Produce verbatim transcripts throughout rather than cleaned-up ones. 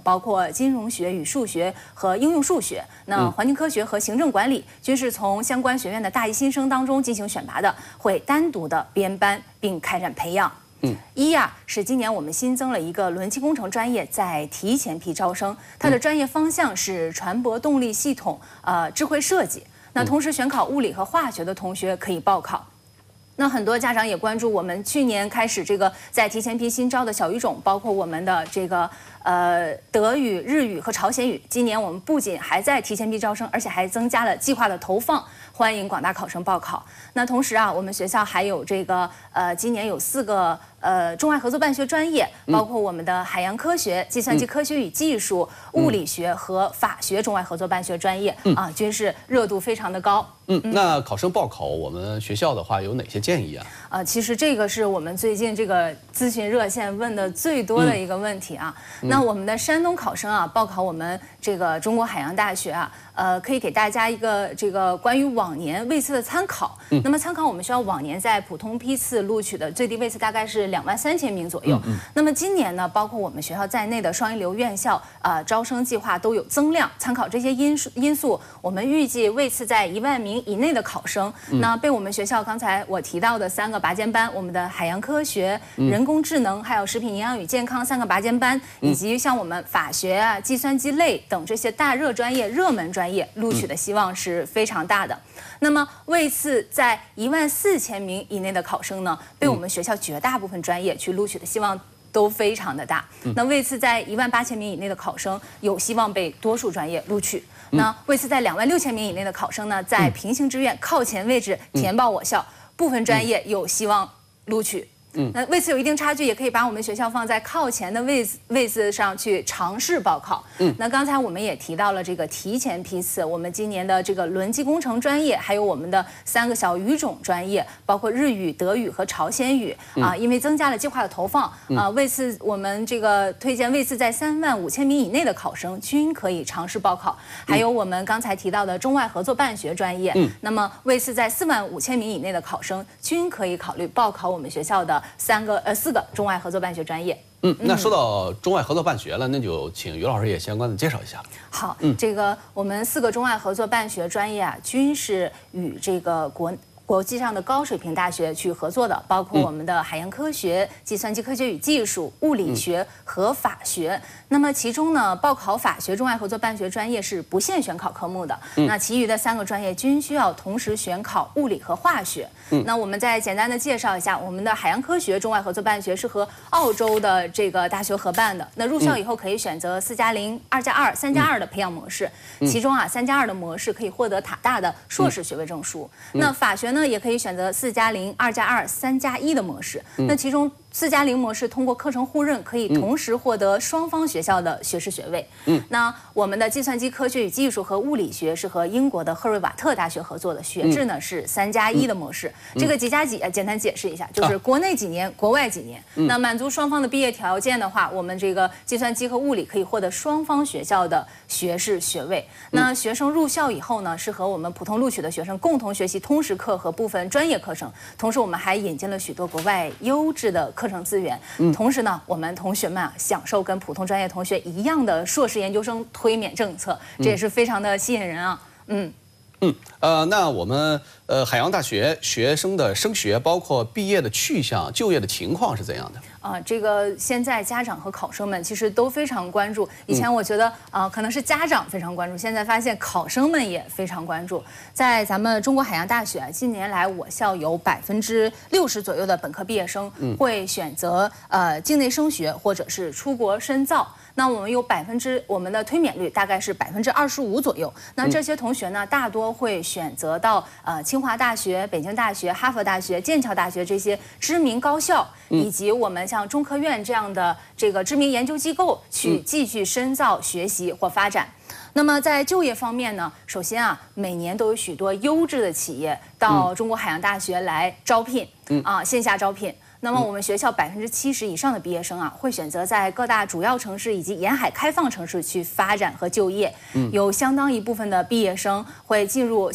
包括金融学与数学和应用数学。那环境科学和行政管理均是从相关学院的大一新生当中进行选拔的，会单独的编班并开展培养。 嗯，一呀、啊、是今年我们新增了一个轮机工程专业，在提前批招生，它的专业方向是船舶动力系统呃智慧设计。那同时选考物理和化学的同学可以报考。 那很多家长也关注我们去年开始这个在提前批新招的小语种，包括我们的这个呃德语、日语和朝鲜语。今年我们不仅还在提前批招生，而且还增加了计划的投放，欢迎广大考生报考。那同时啊，我们学校还有这个呃，今年有四个呃中外合作办学专业，包括我们的海洋科学、计算机科学与技术、物理学和法学中外合作办学专业啊，均是热度非常的高。 嗯，那考生报考我们学校的话，有哪些建议啊？ 呃，其实这个是我们最近这个咨询热线问的最多的一个问题啊。嗯、那我们的山东考生啊，报考我们这个中国海洋大学啊，呃，可以给大家一个这个关于往年位次的参考。嗯、那么参考我们学校往年在普通批次录取的最低位次大概是两万三千名左右。嗯嗯、那么今年呢，包括我们学校在内的双一流院校啊、呃，招生计划都有增量。参考这些因素因素，我们预计位次在一万名以内的考生，嗯、那被我们学校刚才我提到的三个拔尖班，我们的海洋科学、嗯、人工智能还有食品营养与健康三个拔尖班，嗯、以及像我们法学啊、计算机类等这些大热专业、热门专业，录取的希望是非常大的。嗯、那么位次在一万四千名以内的考生呢，被我们学校绝大部分专业去录取的希望 都非常的大。那位次在一万八千名以内的考生，有希望被多数专业录取。那位次在两万六千名以内的考生呢，在平行志愿靠前位置填报我校，部分专业有希望录取。 嗯，那位次有一定差距，也可以把我们学校放在靠前的位置位置上去尝试报考。嗯，那刚才我们也提到了这个提前批次，我们今年的这个轮机工程专业，还有我们的三个小语种专业，包括日语、德语和朝鲜语啊，因为增加了计划的投放啊，位次我们这个推荐位次在三万五千名以内的考生均可以尝试报考。还有我们刚才提到的中外合作办学专业，嗯，那么位次在四万五千名以内的考生均可以考虑报考我们学校的 三个呃四个中外合作办学专业。 嗯，那说到中外合作办学了，那就请于老师也相关的介绍一下。 好，嗯，这个我们四个中外合作办学专业啊，均是与这个国 国际上的高水平大学去合作的，包括我们的海洋科学、计算机科学与技术、物理学和法学。那么其中呢，报考法学中外合作办学专业是不限选考科目的。那其余的三个专业均需要同时选考物理和化学。那我们再简单的介绍一下，我们的海洋科学中外合作办学是和澳洲的这个大学合办的。那入校以后可以选择四加零、二加二、三加二的培养模式。其中啊，三加二的模式可以获得塔大的硕士学位证书。那法学 呢，也可以选择四加零、二加二、三加一的模式。那其中四加零模式通过课程互认，可以同时获得双方学校的学士学位。嗯，那我们的计算机科学与技术和物理学是和英国的赫瑞瓦特大学合作的，学制呢是三加一的模式。这个几加几啊，简单解释一下，就是国内几年，国外几年。那满足双方的毕业条件的话，我们这个计算机和物理可以获得双方学校的学士学位。那学生入校以后呢，是和我们普通录取的学生共同学习通识课和部分专业课程，同时我们还引进了许多国外优质的课程资源。同时呢，我们同学们啊享受跟普通专业同学一样的硕士研究生推免政策，这也是非常的吸引人啊。嗯。 嗯，呃，那我们呃海洋大学学生的升学，包括毕业的去向、就业的情况是怎样的？ 啊，这个现在家长和考生们其实都非常关注。以前我觉得啊、呃，可能是家长非常关注，现在发现考生们也非常关注。在咱们中国海洋大学，近年来我校有百分之六十左右的本科毕业生会选择呃境内升学或者是出国深造。 那我们有百分之我们的推免率大概是百分之二十五左右。那这些同学呢，大多会选择到呃清华大学、北京大学、哈佛大学、剑桥大学这些知名高校，以及我们像中科院这样的这个知名研究机构去继续深造学习或发展。 那么在就业方面呢，首先啊，每年都有许多优质的企业到中国海洋大学来招聘，啊，线下招聘。 那么我们学校百分之七十以上的毕业生啊，会选择在各大主要城市以及沿海开放城市去发展和就业。有相当一部分的毕业生会进入像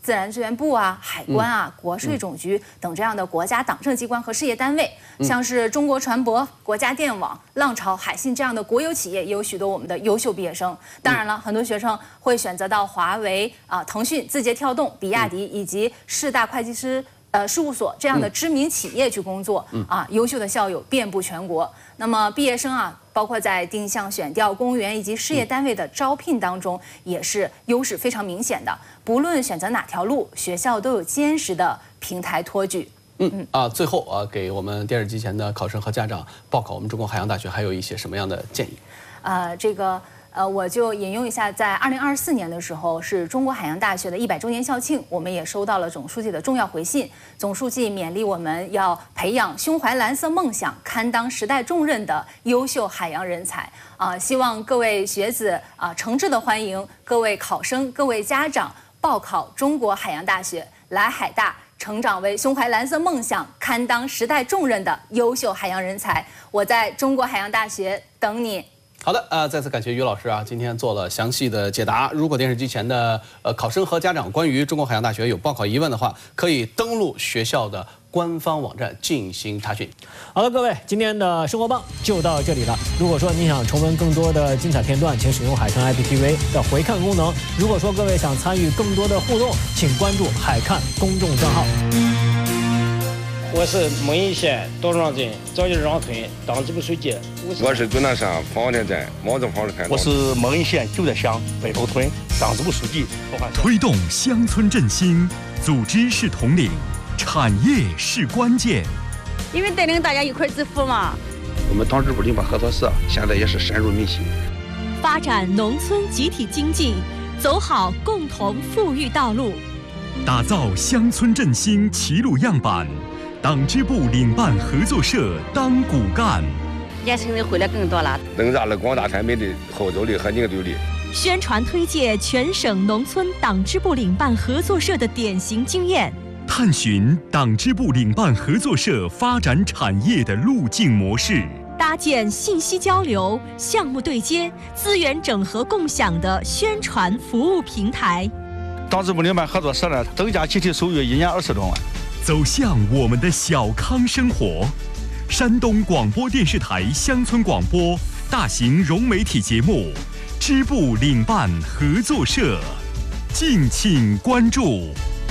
自然资源部啊、海关啊、国税总局等这样的国家党政机关和事业单位，像是中国船舶、国家电网、浪潮、海信这样的国有企业，也有许多我们的优秀毕业生。当然了，很多学生会选择到华为啊、腾讯、字节跳动、比亚迪以及市大会计师呃事务所这样的知名企业去工作啊，优秀的校友遍布全国。那么毕业生啊，包括在定向选调、公务员以及事业单位的招聘当中，也是优势非常明显的。不论选择哪条路，学校都有坚实的平台托举。 嗯啊，最后啊，给我们电视机前的考生和家长报考我们中国海洋大学还有一些什么样的建议？ 呃，这个。呃，我就引用一下，在二零二四年的时候，是中国海洋大学的一百周年校庆，我们也收到了总书记的重要回信。总书记勉励我们要培养胸怀蓝色梦想、堪当时代重任的优秀海洋人才啊、呃！希望各位学子啊、呃，诚挚的欢迎各位考生、各位家长报考中国海洋大学，来海大成长为胸怀蓝色梦想、堪当时代重任的优秀海洋人才。我在中国海洋大学等你。 好的，呃，再次感谢于老师啊，今天做了详细的解答。如果电视机前的呃考生和家长关于中国海洋大学有报考疑问的话，可以登录学校的官方网站进行查询。 好了，各位，今天的生活棒就到这里了。如果说你想重温更多的精彩片段，请使用海看 I P T V 的回看功能。如果说各位想参与更多的互动，请关注海看公众账号。 我是蒙阴县道庄镇赵家庄村党支部书记。 我是终南山黄田镇毛子房子开。 我是蒙阴县旧德乡北头村党支部书记。 推动乡村振兴，组织是统领，产业是关键。 因为带领大家一块致富嘛。 我们党支部领办合作社现在也是深入民心， 发展农村集体经济，走好共同富裕道路， 打造乡村振兴齐鲁样板。党支部领办合作社当骨干， 年轻人回来更多了， 增加了广大产品的后走力和凝聚力。 宣传推介全省农村党支部领办合作社的典型经验， 探寻党支部领办合作社发展产业的路径模式， 搭建信息交流、项目对接、资源整合共享的宣传服务平台。 党支部领办合作社呢，增加集体收入一年二十多万。 走向我们的小康生活。山东广播电视台乡村广播大型融媒体节目支部领办合作社，敬请关注。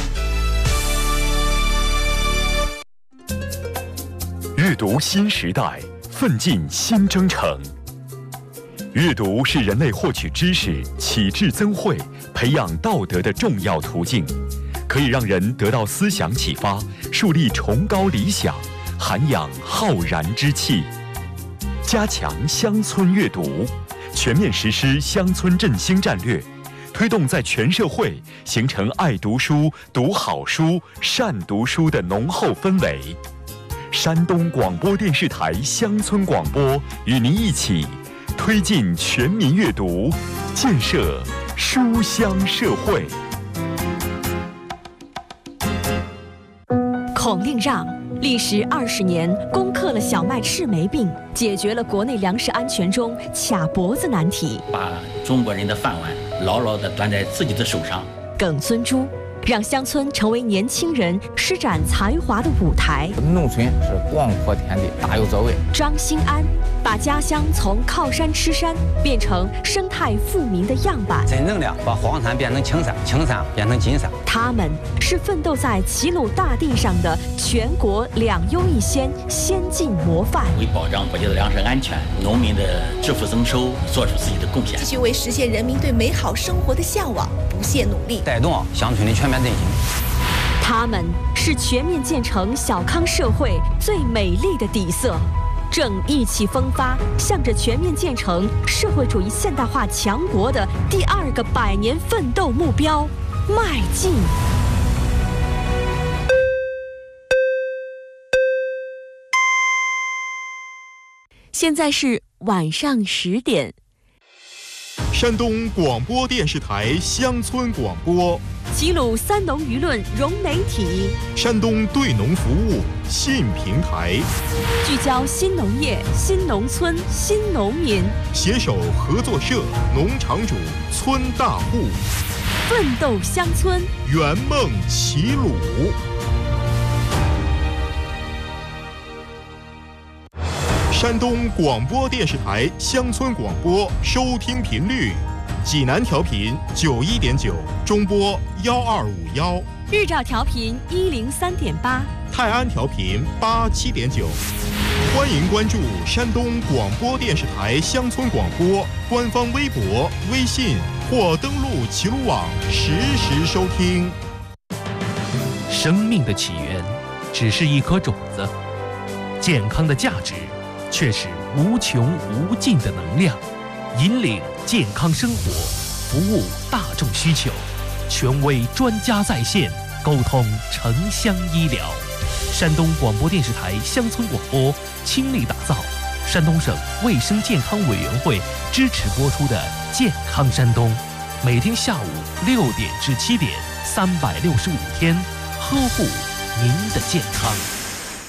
阅读新时代，奋进新征程。阅读是人类获取知识、启智增慧、培养道德的重要途径。可以让人得到思想启发，树立崇高理想，涵养浩然之气。加强乡村阅读，全面实施乡村振兴战略，推动在全社会形成爱读书、读好书、善读书的浓厚氛围。山东广播电视台乡村广播与您一起推进全民阅读，建设书香社会。 孔令让历时二十年攻克了小麦赤霉病，解决了国内粮食安全中卡脖子难题， 把中国人的饭碗牢牢地端在自己的手上。 耿尊珠让乡村成为年轻人施展才华的舞台。 农村是广阔天地，大有作为。 张兴安把家乡从靠山吃山变成生态富民的样板， 真正的把黄山变成青山，青山变成金山。 他们是奋斗在齐鲁大地上的全国两优一先先进模范， 为保障国家的粮食安全、农民的致富增收做出自己的贡献， 继续为实现人民对美好生活的向往不懈努力， 带动乡村的全面振兴。 他们是全面建成小康社会最美丽的底色，正意气风发，向着全面建成社会主义现代化强国的第二个百年奋斗目标迈进。现在是晚上十点。 山东广播电视台乡村广播， 齐鲁三农舆论融媒体， 山东对农服务信平台， 聚焦新农业、新农村、新农民， 携手合作社、农场主、村大户。 奋斗乡村， 圆梦齐鲁。山东广播电视台乡村广播收听频率：济南调频九一点九，中波幺二五幺； 日照调频一零三点八， 泰安调频八七点九。欢迎关注山东广播电视台乡村广播官方微博、微信，或登录齐鲁网实时收听。 生命的起源只是一颗种子，健康的价值却是无穷无尽的能量。引领健康生活，服务大众需求，权威专家在线，沟通城乡医疗。山东广播电视台乡村广播倾力打造山东省卫生健康委员会支持播出的《健康山东》，每天下午六点至七点，三百六十五天，呵护您的健康。